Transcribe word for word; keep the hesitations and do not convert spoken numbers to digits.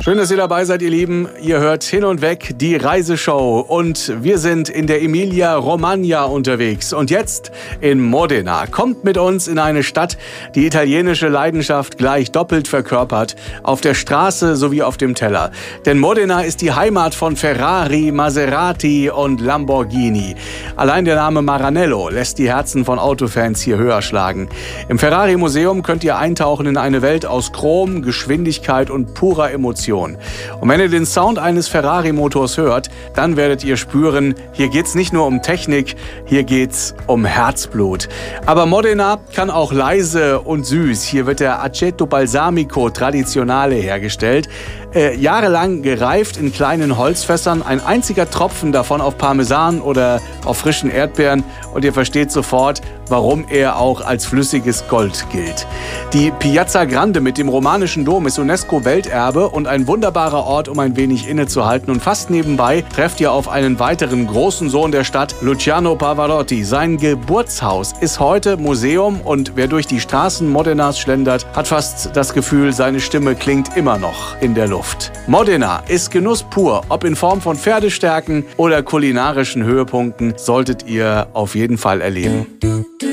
Schön, dass ihr dabei seid, ihr Lieben. Ihr hört Hin und Weg, die Reiseshow. Und wir sind in der Emilia-Romagna unterwegs. Und jetzt in Modena. Kommt mit uns in eine Stadt, die italienische Leidenschaft gleich doppelt verkörpert. Auf der Straße sowie auf dem Teller. Denn Modena ist die Heimat von Ferrari, Maserati und Lamborghini. Allein der Name Maranello lässt die Herzen von Autofans hier höher schlagen. Im Ferrari-Museum könnt ihr eintauchen in eine Welt aus Chrom, Geschwindigkeit und purer Emotion. Und wenn ihr den Sound eines Ferrari-Motors hört, dann werdet ihr spüren, hier geht's nicht nur um Technik, hier geht's um Herzblut. Aber Modena kann auch leise und süß. Hier wird der Aceto Balsamico Traditionale hergestellt. Äh, jahrelang gereift in kleinen Holzfässern, ein einziger Tropfen davon auf Parmesan oder auf frischen Erdbeeren und ihr versteht sofort, warum er auch als flüssiges Gold gilt. Die Piazza Grande mit dem romanischen Dom ist UNESCO-Welterbe und ein wunderbarer Ort, um ein wenig innezuhalten. Und fast nebenbei trefft ihr auf einen weiteren großen Sohn der Stadt, Luciano Pavarotti. Sein Geburtshaus ist heute Museum und wer durch die Straßen Modenas schlendert, hat fast das Gefühl, seine Stimme klingt immer noch in der Luft. Modena ist Genuss pur, ob in Form von Pferdestärken oder kulinarischen Höhepunkten, solltet ihr auf jeden Fall erleben.